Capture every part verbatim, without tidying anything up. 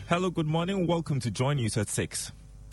Hello, good morning. Welcome to Joy News at six.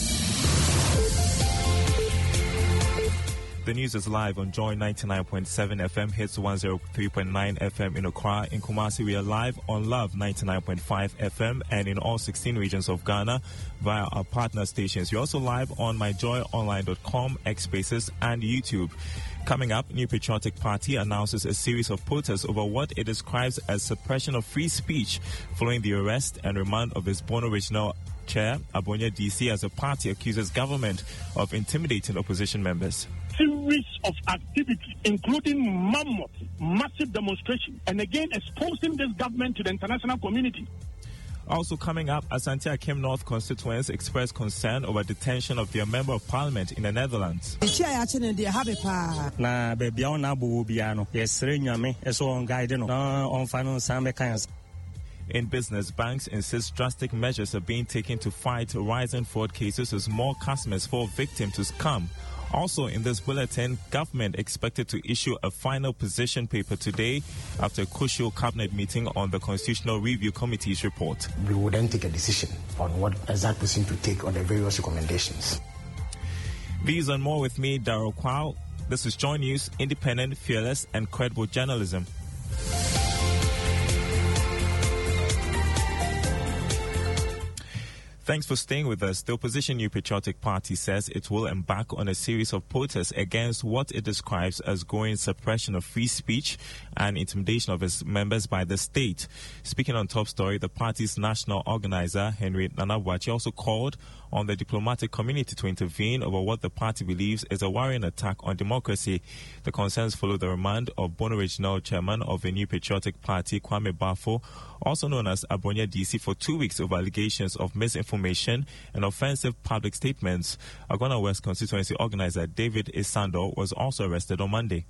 The news is live on Joy ninety-nine point seven F M, hits one oh three point nine F M in Accra. In Kumasi, we are live on Love ninety-nine point five F M and in all sixteen regions of Ghana via our partner stations. You're also live on my joy online dot com, X Spaces, and YouTube. Coming up, New Patriotic Party announces a series of protests over what it describes as suppression of free speech following the arrest and remand of its Bono Regional Chair, Abonya D C, as the party accuses government of intimidating opposition members. Series of activities, including mammoth, massive demonstration, and again exposing this government to the international community. Also coming up, Asante Akim North constituents expressed concern over detention of their member of parliament in the Netherlands. In business, banks insist drastic measures are being taken to fight rising fraud cases as more customers fall victim to scam. Also in this bulletin, government expected to issue a final position paper today after a crucial cabinet meeting on the Constitutional Review Committee's report. We will then take a decision on what exact position to take on the various recommendations. These and more with me, Darryl Kwao. This is Joy News, independent, fearless, and credible journalism. Thanks for staying with us. The opposition New Patriotic Party says it will embark on a series of protests against what it describes as growing suppression of free speech and intimidation of its members by the state. Speaking on Top Story, the party's national organizer, Henry Nana Boakye, also called on the diplomatic community to intervene over what the party believes is a worrying attack on democracy. The concerns follow the remand of Bono Regional Chairman of the New Patriotic Party, Kwame Bafo, also known as Abonya D C, for two weeks over allegations of misinformation and offensive public statements. Agona West constituency organizer David Isando was also arrested on Monday.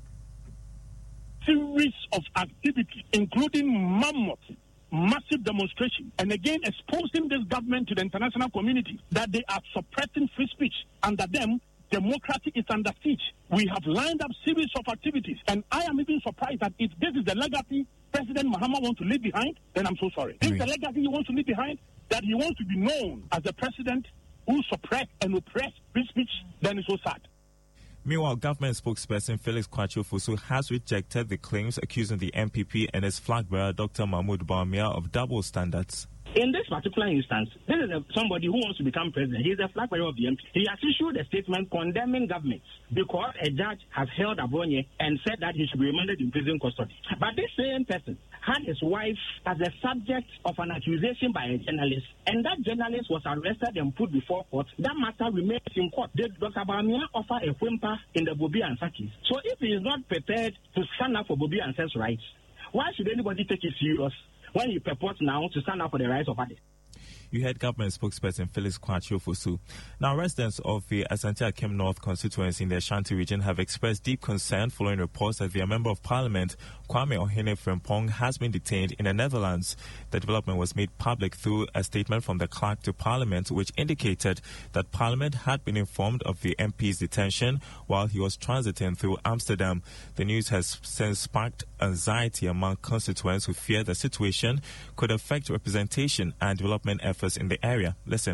Series of activities, including mammoth, massive demonstration, and again exposing this government to the international community that they are suppressing free speech. Under them, democracy is under siege. We have lined up series of activities, and I am even surprised that if this is the legacy President Mahama wants to leave behind, then I'm so sorry. This is the legacy he wants to leave behind, that he wants to be known as the president who suppressed and oppressed free speech, then it's so sad. Meanwhile, government spokesperson Felix Kwakye Ofosu has rejected the claims accusing the M P P and its flag bearer Doctor Mahmoud Bawumia of double standards. In this particular instance, this is a, somebody who wants to become president. He is a flag bearer of the M P. He has issued a statement condemning government because a judge has held Abonya and said that he should be remanded in prison custody. But this same person had his wife as a subject of an accusation by a journalist, and that journalist was arrested and put before court. That matter remains in court. Did Doctor Bawumia offer a whimper in the Bobby Ansah case? So if he is not prepared to stand up for Bobby Ansah's rights, why should anybody take it serious when he purports now to stand up for the rights of others? You heard government spokesperson Felix Kwakye Ofosu. Now, residents of the Asante Akim North constituency in the Ashanti region have expressed deep concern following reports that their Member of Parliament, Kwame Ohene Frimpong, has been detained in the Netherlands. The development was made public through a statement from the clerk to Parliament, which indicated that Parliament had been informed of the M P's detention while he was transiting through Amsterdam. The news has since sparked anxiety among constituents who fear the situation could affect representation and development efforts in the area. Listen.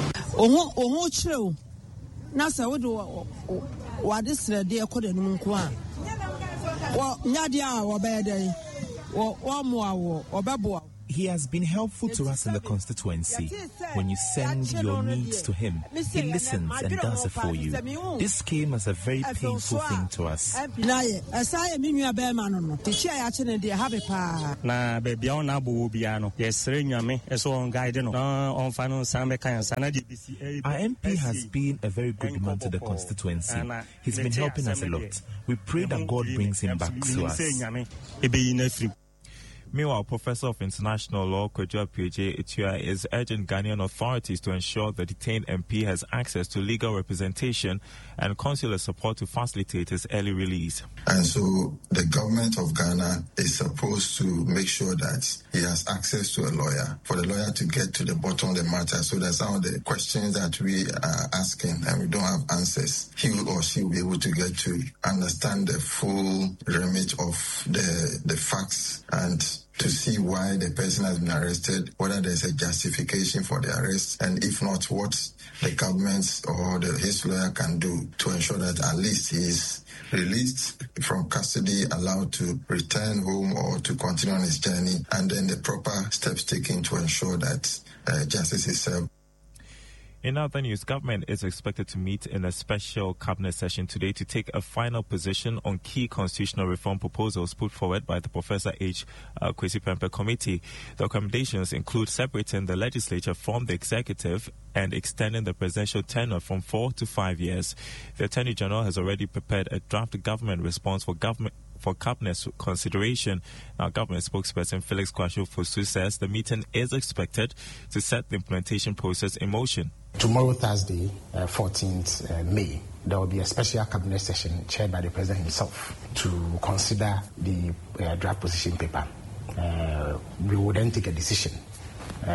He has been helpful to us in the constituency. When you send your needs to him, he listens and does it for you. This came as a very painful thing to us. Our M P has been a very good man to the constituency. He's been helping us a lot. We pray that God brings him back to us. Meanwhile, Professor of International Law Kojo P J Etua is urging Ghanaian authorities to ensure the detained M P has access to legal representation and consular support to facilitate his early release. And so the government of Ghana is supposed to make sure that he has access to a lawyer, for the lawyer to get to the bottom of the matter, so that some of the questions that we are asking and we don't have answers, he or she will be able to get to understand the full remit of the, the facts and evidence to see why the person has been arrested, whether there's a justification for the arrest, and if not, what the government or the, his lawyer can do to ensure that at least he is released from custody, allowed to return home or to continue on his journey, and then the proper steps taken to ensure that uh, justice is served. In other news, government is expected to meet in a special cabinet session today to take a final position on key constitutional reform proposals put forward by the Professor H. Uh, Kwesi Prempeh Committee. The recommendations include separating the legislature from the executive and extending the presidential tenure from four to five years. The Attorney General has already prepared a draft government response for government for cabinet's consideration. Now, government spokesperson Felix Kwasi Ofosu says the meeting is expected to set the implementation process in motion. Tomorrow, Thursday, uh, fourteenth uh, May, there will be a special cabinet session chaired by the President himself to consider the uh, draft position paper. Uh, we will then take a decision uh,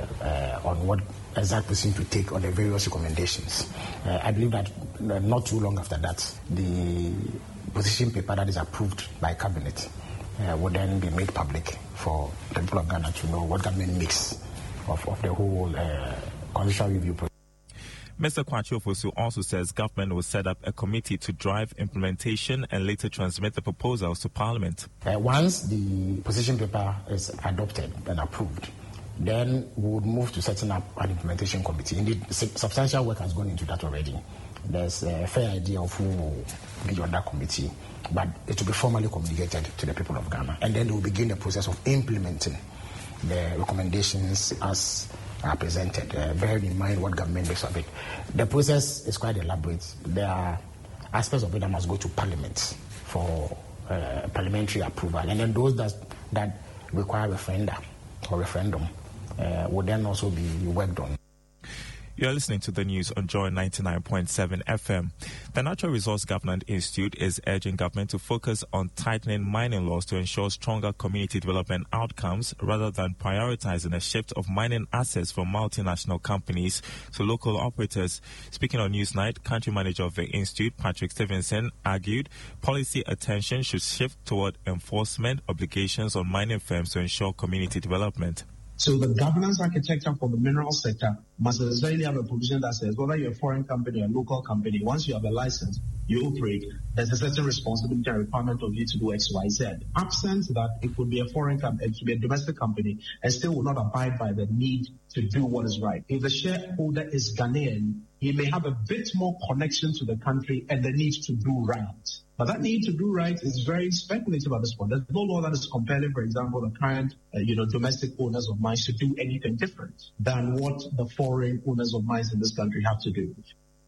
uh, on what exact position to take on the various recommendations. Uh, I believe that uh, not too long after that, the position paper that is approved by Cabinet uh, will then be made public for the people of Ghana to know what government makes of, of the whole uh, constitutional review process. Mister Kwasi Ofosu also says government will set up a committee to drive implementation and later transmit the proposals to Parliament. Uh, once the position paper is adopted and approved, then we would move to setting up an implementation committee. Indeed, substantial work has gone into that already. There's a fair idea of who will be on that committee, but it will be formally communicated to the people of Ghana. And then they will begin the process of implementing the recommendations as are presented, uh, bearing in mind what government makes of it. The process is quite elaborate. There are aspects of it that must go to Parliament for uh, parliamentary approval, and then those that, that require referenda or referendum uh, will then also be worked on. You are listening to the news on Joy ninety-nine point seven F M. The Natural Resource Governance Institute is urging government to focus on tightening mining laws to ensure stronger community development outcomes rather than prioritizing a shift of mining assets from multinational companies to local operators. Speaking on Newsnight, country manager of the Institute, Patrick Stevenson, argued policy attention should shift toward enforcement obligations on mining firms to ensure community development. So the governance architecture for the mineral sector must necessarily have a provision that says whether you're a foreign company or a local company, once you have a license, you operate, there's a certain responsibility and requirement of you to do X, Y, Z. Absent that, it could be a foreign company, it could be a domestic company, and still will not abide by the need to do what is right. If the shareholder is Ghanaian, he may have a bit more connection to the country and the need to do right. But that need to do right is very speculative at this point. There's no law that is compelling, for example, the current, uh, you know, domestic owners of mines to do anything different than what the foreign owners of mines in this country have to do.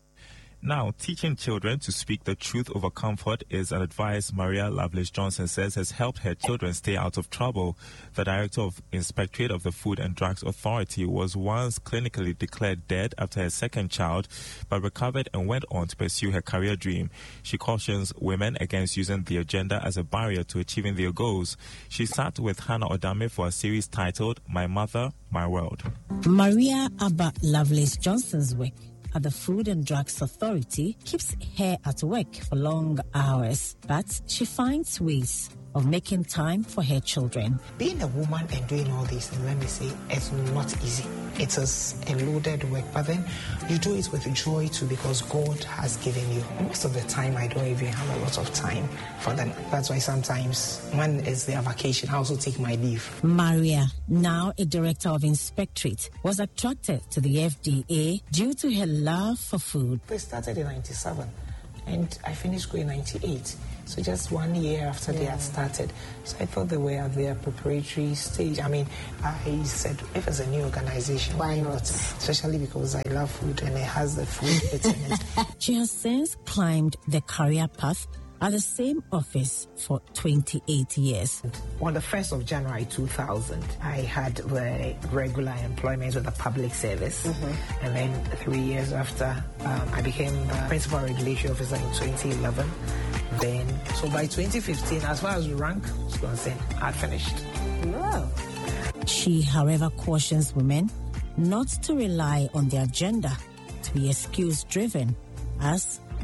Now, teaching children to speak the truth over comfort is an advice Maria Lovelace Johnson says has helped her children stay out of trouble. The director of Inspectorate of the Food and Drugs Authority was once clinically declared dead after her second child, but recovered and went on to pursue her career dream. She cautions women against using the agenda as a barrier to achieving their goals. She sat with Hannah Odame for a series titled My Mother, My World. Maria Abba Lovelace Johnson's work at the Food and Drugs Authority keeps her at work for long hours, but she finds ways of making time for her children. Being a woman and doing all these things, let me say, it's not easy. It is a loaded work, but then you do it with joy too because God has given you. Most of the time, I don't even have a lot of time for them. That's why sometimes when it's their vacation, I also take my leave. Maria, now a director of Inspectorate, was attracted to the F D A due to her love for food. They started in ninety-seven and I finished school in ninety-eight. So just one year after yeah. they had started. So I thought they were at their preparatory stage. I mean, I said, if it's a new organization, why not? Especially because I love food and it has the food bit in it. She has since climbed the career path at the same office for twenty-eight years. On the first of January two thousand, I had the regular employment with the public service. Mm-hmm. And then three years after, um, I became the principal regulatory officer in twenty eleven. Then, so by twenty fifteen, as far as rank was concerned, I'd finished. Wow. She, however, cautions women not to rely on the agenda to be excuse-driven, as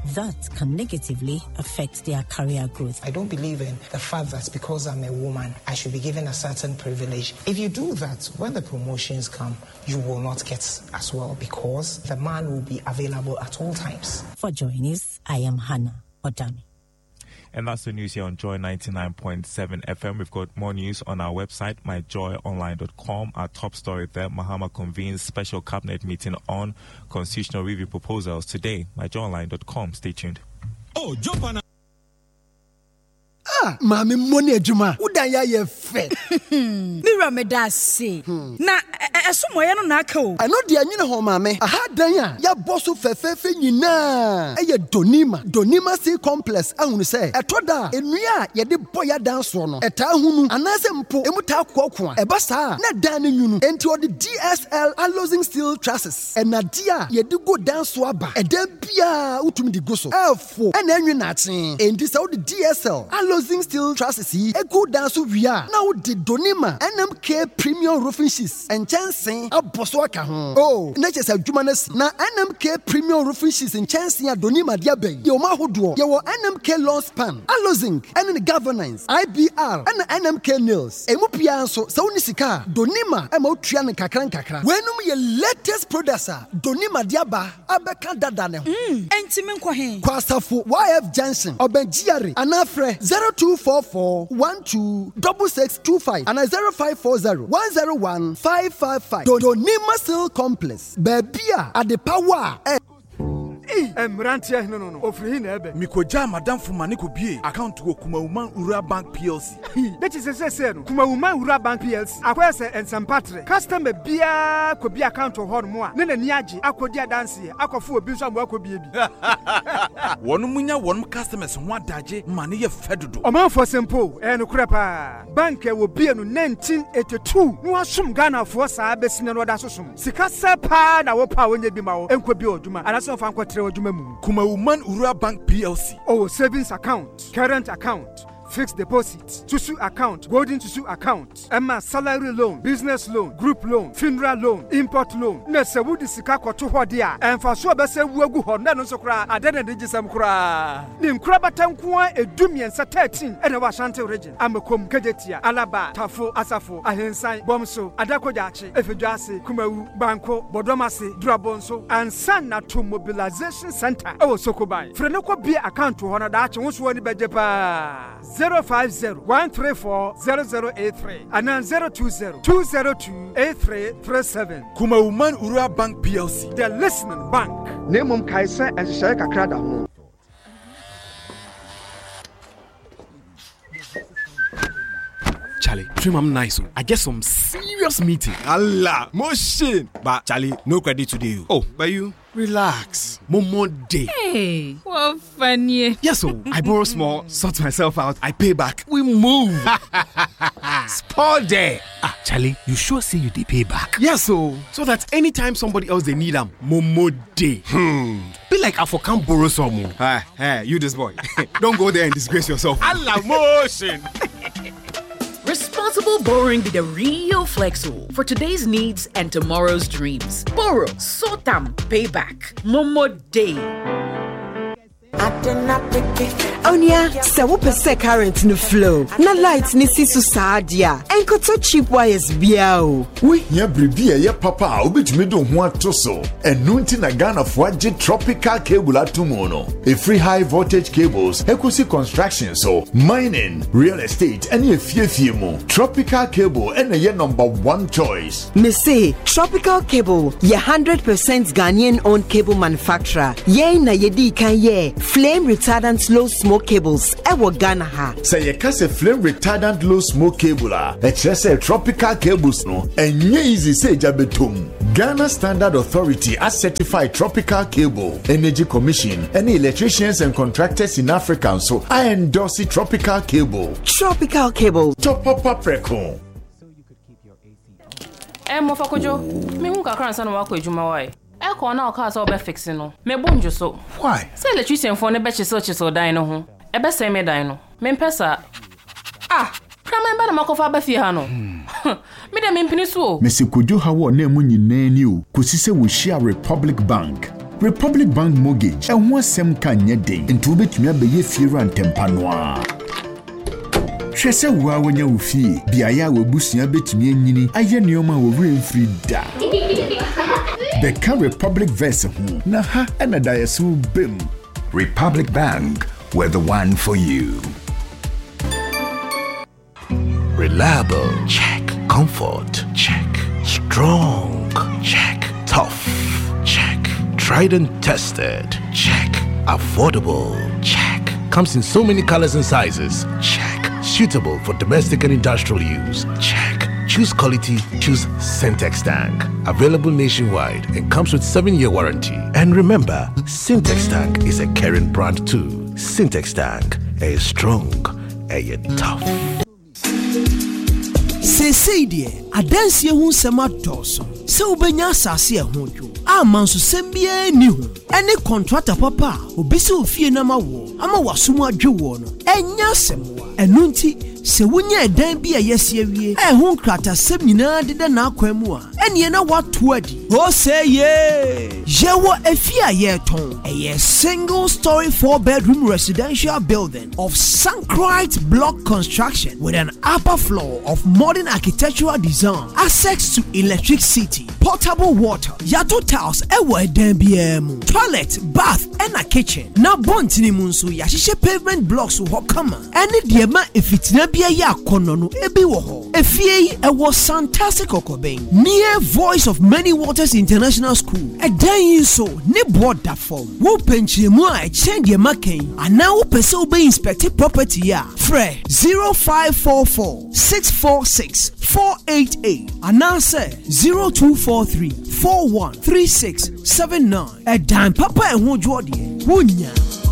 that can negatively affect their career growth. I don't believe in the fact that because I'm a woman, I should be given a certain privilege. If you do that, when the promotions come, you will not get as well because the man will be available at all times. For Joy News, I am Hannah Odami. And that's the news here on Joy ninety-nine point seven F M. We've got more news on our website, my joy online dot com. Our top story there, Mahama convenes special cabinet meeting on constitutional review proposals today. my joy online dot com. Stay tuned. Oh, jump on. Ah, mami money ejuma. Udan ya ye fe. Mira me da se. Na esumo ye no na aka o. Ano de anyine ho mami. Aha dan ya ya boso fefefe nyina. Eye Donima, Donima Sea Complex ahunu se. Etoda enua ye de boya dan so no. Eta hunu anase mpo emu ta kokko a. Eba sa na dan ne nyunu. Enti odi D S L Alloying Steel Trusses. Enadia ye de go dan so aba. Eda bia utumi di go so. Efo ena enwe na aten. Enti se odi D S L Alloying Steel Trusses yi e go dan so wia. Na odi Donima N M K Premium Roofing Sheets and Chansen aboso aka ho. Oh, na chese adwuma na si. Na N M K Premium Roofing Sheets and Chansen a Donima dia ben. Ye o ma hodo. Ye wo N M K Lawn Span, Alloying, and the Governance, I B R, and N M K Nails. Emu pia so se woni sika. Donima e ma otua ne kakran kakra. Wenum ye latest producer. Donima dia ba abeka dada ne ho. Mm, enti me nkɔ he. Kwasafo Y F Johnson, Obenjiare, anafre zero two four four one two six six two five and zero five four zero one zero one five five five. Donima Steel Complex. Bebia at the power. Emrantia no no no ofri na ebe mikoja madam fumani ko bie account go Kumawuman Ura Bank P L C. That is say say no Kumawuman Ura Bank P L C akwese ensempatre customer bia ko bia account ho no mo a ne nani age akodi adanse akofo obi nso amwa ko bie bi wonu munya wonu customers ho adaje mane ye fedodo oman for simple e no krepa bank e wo bie no nineteen eighty-two no asum Ghana fo saa besine no da sosum sika sepa na wo pa wonye bi ma wo enko bi oduma anaso fa nkwa Kumawuman Ura Bank P L C. Oh, savings account, current account, fixed deposit, Tusu account, golden Tusu account, Emma salary loan, business loan, group loan, funeral loan, import loan. Nese wudi sika koto hodia. Enfa so be se wuagu ho na no so kra adene de gisam kra. Nim kra batanko edumien sa thirteen ene wa Ashanti region. Amekom Kejetia, Alaba, Tafo, Asafo, Ahensan, Bomso, Adakojachi, Efedwase, Kumawu, Banko, Bodomase, Durabonso, and Sana to Mobilization Center. Oh Sokobai. Frenoko be account to honor that won so ni bejepa. zero five zero one three four zero zero eight three and then zero two zero two zero two eight three three seven. Kumawuman Ura Bank P L C. The listening bank. Nemum Kaisa and Shaka Krada home. Charlie, dream I'm nice. I get some serious meeting. Allah, motion. But Charlie, no credit today. Oh, but you? Relax. Momo day. Hey, what funny. Yes, so I borrow small, sort myself out, I pay back. We move. Sport day. Ah, Charlie, you sure say you dey pay back? Yes, so so that anytime somebody else they need them, Momo day. Hmm. Be like I for can't borrow some. Hey, hey, you this boy. Don't go there and disgrace yourself. Allah, motion. Responsible borrowing be the real flexo for today's needs and tomorrow's dreams. Borrow, sort them, pay back. Momo Day. Onya, se wo pese current no flow. Na light ni si so saadia. Enko to cheap wires bia o. We hia bribi e ye papa a obetumi do ho ato so. Enu nti na Ghana fo age tropical cable atomo no. A free high voltage cables, ekosi construction so, mining, real estate, any efiefie mu. Tropical cable ene ye number one choice. Me say Tropical Cable, ye one hundred percent Ghanaian owned cable manufacturer. Ye na ye di kan ye flame retardant low smoke cables ewo Ghana ha. Say ye kase flame retardant low smoke cable a e say Tropical Cables no enye easy say jabetom. Ghana Standard Authority as certified Tropical Cable, Energy Commission, any electricians and contractors in Africa so I endorse Tropical Cable. Tropical Cable. Top up up record. Eh mo fakojo, me hu kakran sa no wako ejuma wai. E ko na o ka so be fix no. Me bonjo so. Why? Say electrician for ne be chese chese dan no ho. E be say me dan no. Me mpesa. Ah, kama mba na makofa ba fie ha no. Me de me mpini so. Mesikojo hawo na mu nyina ni o. Kosi se wo share Republic Bank. Republic Bank Mortgage and one sem kanye day into betumi abeye fiera ntempa no a. Hwese wo a wonya wo fie biaya we busua betumi anyini aye neoma wo remfree da. Beka Republic Verse ho na ha na dayesu bem. Republic Bank, we're the one for you. Reliable, check. Comfort, check. Strong, check. Tough, check. Tried and tested, check. Affordable, check. Comes in so many colors and sizes, check. Suitable for domestic and industrial use, check. Choose quality, choose Syntex Tank. Available nationwide and comes with seven-year warranty. And remember, Syntex Tank is a caring brand too. Syntex Tank, a strong, a tough. Say say dear, adansi ehun sema doso. Se ubenya asase ehun dwo. Amanso sembie ni hu. Ene contractor papa, obisi ofie na ma wo. Ama wasumu adwe wo no. Enya semwa. Enu nti se wonya edan bi ayese awie. Ehun krata sem nyina deda na akwam a. Ene na watu adi. O say ye. Jewo efia ye ton. A single story four bedroom residential building of Sankrite block construction with an upper floor of modern architectural design, access to electricity, potable water, yato tiles, ewa edan biemu, toilet, bath, and a kitchen. Na bontini munsu ya shishe pavement blocks wo kama. Any diema ifitina biya ya konono ebi woho. Efie ewa fantastic okoben. Near Voice of Many Waters International School. Edan yinso ne board da form. Wo penchi mu a change ye maken. Ana wo pese obe inspect property ya. Fre zero five four four six four six four eight eight. Anase zero two four three four one three six seven nine. Edan papa ehun jodi. Wunya.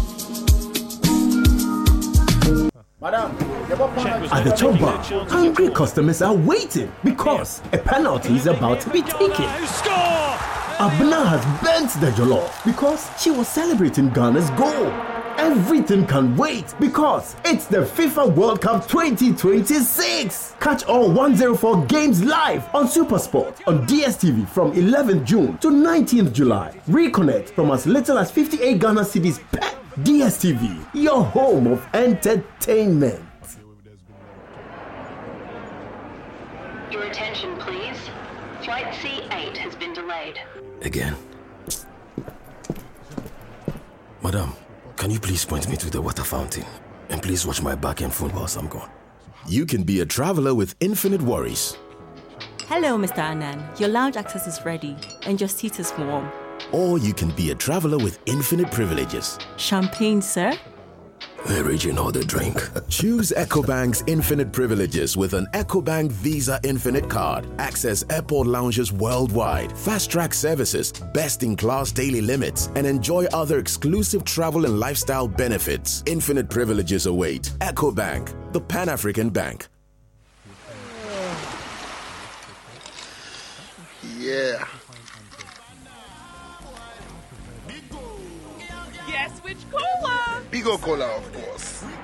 At the top bar, hungry customers are waiting because a penalty is about to be taken. Abna has bent the jollof because she was celebrating Ghana's goal. Everything can wait because it's the FIFA World Cup twenty twenty-six. Catch all one oh four games live on SuperSport on D S T V from eleventh June to nineteenth July. Reconnect from as little as fifty-eight Ghana cedis per. D S T V, your home of entertainment. Your attention, please. Flight C eight has been delayed. Again. Madam, can you please point me to the water fountain? And please watch my back and front whilst I'm gone. You can be a traveler with infinite worries. Hello, Mister Anand. Your lounge access is ready and your seat is warm. Or you can be a traveler with infinite privileges. Champagne, sir? Arranging all the drink. Choose EcoBank's infinite privileges with an EcoBank Visa Infinite card. Access airport lounges worldwide, fast-track services, best-in-class daily limits, and enjoy other exclusive travel and lifestyle benefits. Infinite privileges await. EcoBank, the Pan-African Bank. Yeah. Yes, which cola? Bigo Cola, of course.